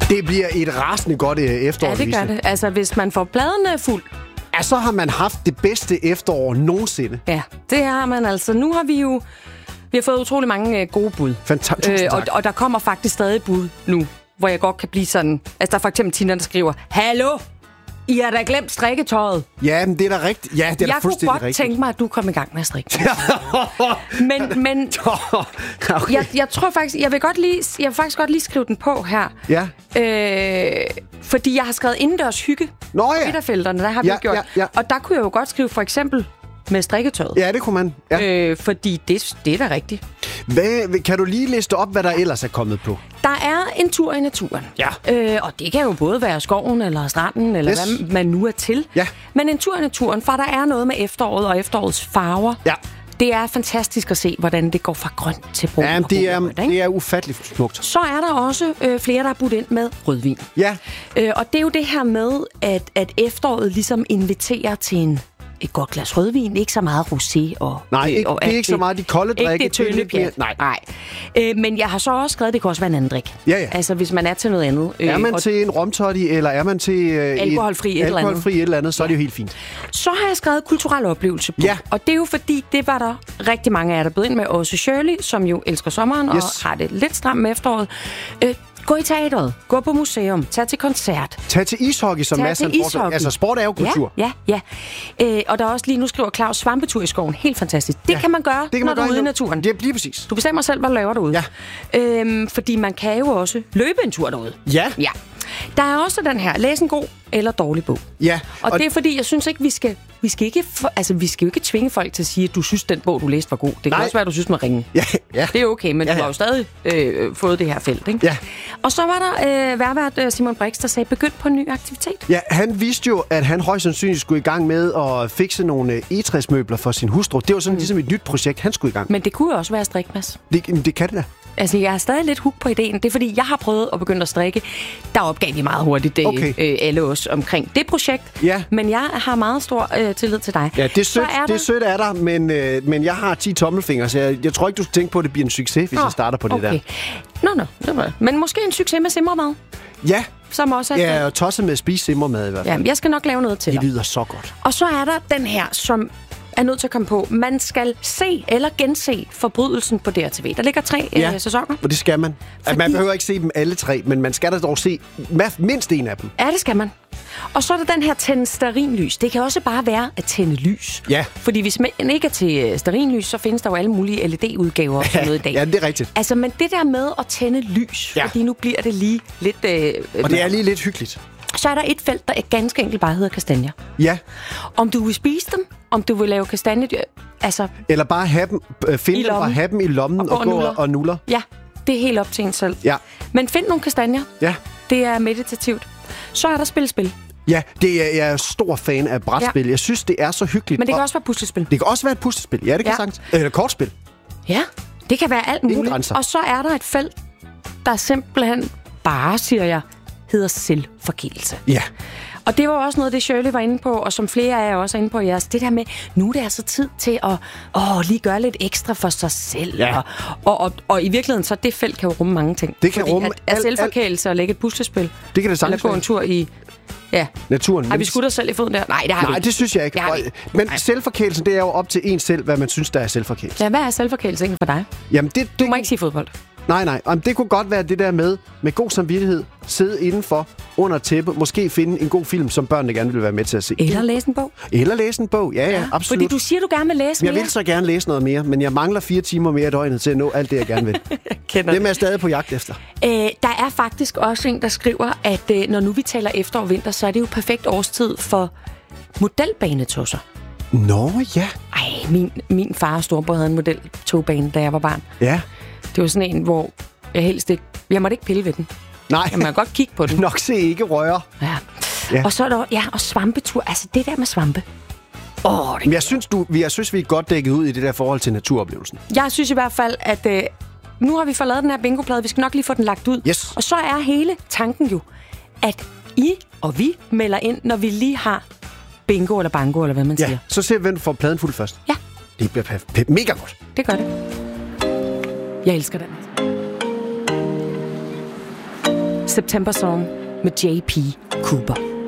Det bliver et rasende godt efterår. Ja, det gør det. Altså, hvis man får bladene fuld. Ja, så har man haft det bedste efterår nogensinde. Ja, det har man altså. Nu har vi har fået utrolig mange gode bud. Fantastisk. Og der kommer faktisk stadig bud nu, hvor jeg godt kan blive sådan... Altså, der er for eksempel Tina, der skriver, hallo, I har da glemt strikketøjet. Ja, men det er da rigtigt. Ja, det er da fuldstændig rigtigt. Jeg kunne godt tænke mig, at du kom i gang med at strikke. men okay. jeg tror faktisk, jeg vil faktisk godt lige skrive den på her. Ja. Fordi jeg har skrevet indendørs hygge. Nå ja. Midterfelterne, der har vi gjort. Ja. Og der kunne jeg jo godt skrive for eksempel med strikketøjet. Ja, det kunne man. Ja. Fordi det er da rigtigt. Kan du lige liste op, hvad der ellers er kommet på? Der er en tur i naturen. Ja. Og det kan jo både være skoven eller stranden, eller hvad man nu er til. Ja. Men en tur i naturen, for der er noget med efteråret og efterårets farver. Ja. Det er fantastisk at se, hvordan det går fra grønt til brun. Ja, det er ufatteligt smukt. Så er der også flere, der har budt ind med rødvin. Ja. Og det er jo det her med, at efteråret ligesom inviterer til et godt glas rødvin, ikke så meget rosé og... Nej, det er ikke så meget de kolde drikke. Ikke det tynde pjat. Nej. Men jeg har så også skrevet, at det kan også være en anden drik. Ja. Altså, hvis man er til noget andet. Er man til en romtotti, eller er man til... alkoholfri et eller andet, så er det jo helt fint. Så har jeg skrevet kulturel oplevelse på. Ja. Og det er jo fordi, det var der rigtig mange af jer, der bød ind med. Også Shirley, som jo elsker sommeren og har det lidt stramt med efteråret. Gå i teateret, gå på museum, tag til koncert. Tag til ishockey, som masser af foreslår. Altså, sport er jo kultur. Ja. Og der er også lige nu skriver Claus svampetur i skoven. Helt fantastisk. Det kan man gøre, når du er ude i naturen. Det bliver præcis. Du bestemmer selv, hvad du laver derude. Ja. Fordi man kan jo også løbe en tur derude. Ja. Der er også den her, læs en god eller dårlig bog. Ja. Og det er fordi, jeg synes ikke, vi skal jo ikke tvinge folk til at sige, at du synes, den bog, du læste, var god. Det kan også være, at du synes, den var ringe. Ja. Det er okay, men du har jo stadig fået det her felt, ikke? Ja. Og så var der værvært Simon Brix, der sagde, begynd på en ny aktivitet. Ja, han vidste jo, at han højst sandsynligt skulle i gang med at fikse nogle egetræsmøbler for sin hustru. Det var sådan ligesom et nyt projekt, han skulle i gang med. Men det kunne jo også være strikmas. Det kan det da. Altså, jeg er stadig lidt hooked på ideen. Det er fordi, jeg har prøvet at begynde at strikke. Der opgav vi meget hurtigt alle os omkring det projekt. Ja. Men jeg har meget stor tillid til dig. Ja, det er sødt af dig, men jeg har 10 tommelfingre, så jeg tror ikke, du skal tænke på, at det bliver en succes, hvis jeg starter på det der. Nå. Men måske en succes med simmermad. Ja. Som også er og tosset med at spise simmermad i hvert fald. Ja, jeg skal nok lave noget til dig. Det lyder så godt. Og så er der den her, som er nødt til at komme på. Man skal se eller gense Forbrydelsen på DRTV. Der ligger 3 sæsoner. Og det skal man. Man behøver ikke se dem alle 3, men man skal da dog se mindst en af dem. Ja, det skal man. Og så er der den her tænde stearinlys. Det kan også bare være at tænde lys. Ja. Fordi hvis man ikke er til stearinlys, så findes der jo alle mulige LED-udgaver og sådan noget i dag. Ja, det er rigtigt. Altså, men det der med at tænde lys, fordi nu bliver det lige lidt... og det er lige lidt hyggeligt. Så er der et felt, der ganske enkelt bare hedder kastanjer. Ja. Om du vil spise dem, om du vil lave kastanjer... Altså, eller bare have dem, finde dem og have dem i lommen og gå og nuller. Ja, det er helt op til en selv. Ja. Men find nogle kastanjer. Ja. Det er meditativt. Så er der spil. Ja, jeg er stor fan af brætspil. Ja. Jeg synes, det er så hyggeligt. Men det kan også være puslespil. Det kan også være et puslespil. Ja, det kan sagtens. Eller kortspil. Ja, det kan være alt muligt. Og så er der et felt, der simpelthen bare, siger jeg, hedder selvforkælelse. Ja. Og det var også noget, det Shirley var inde på, og som flere af jer også er inde på jeres. Det der med, nu er det altså tid til at lige gøre lidt ekstra for sig selv. Ja. Og i virkeligheden, så det felt kan jo rumme mange ting. Det kan rumme at selvforkælelse og lægge et puslespil. Det kan det sagtens. Eller gå en tur i... Ja. Naturen. Har vi skudt os selv i foden der? Nej, det har vi ikke. Nej, det synes jeg ikke. Men selvforkælelsen, det er jo op til en selv, hvad man synes, der er selvforkælelse. Ja, hvad er selvforkælelse egentlig for dig? Jamen, du må ikke sige fodbold. Nej. Det kunne godt være det der med god samvittighed, sidde indenfor, under tæppe, måske finde en god film, som børnene gerne vil være med til at se. Eller læse en bog. Ja, absolut. Fordi du siger, du gerne vil læse mere. Jeg vil så gerne læse noget mere, men jeg mangler 4 timer mere i døgnet til at nå alt det, jeg gerne vil. Det er jeg stadig på jagt efter. Der er faktisk også en, der skriver, at når nu vi taler efterår og vinter, så er det jo perfekt årstid for modelbanetusser. Nå, ja. Min far og storebror havde en modeltogbane, da jeg var barn. Ja. Det var sådan en, hvor jeg måtte ikke pille ved den. Nej. Jeg må godt kigge på den. Nok se ikke røre. Ja. Og så er der og svampetur. Altså det der med svampe. Men jeg synes, vi er godt dækket ud i det der forhold til naturoplevelsen. Jeg synes i hvert fald, at nu har vi fået lavet den her bingoplade. Vi skal nok lige få den lagt ud. Yes. Og så er hele tanken jo, at I og vi melder ind, når vi lige har bingo eller bango, eller hvad man siger. Så ser vi, hvem får pladen fuld først. Ja. Det bliver mega godt. Det gør det. Jeg elsker den. September Song med J.P. Cooper.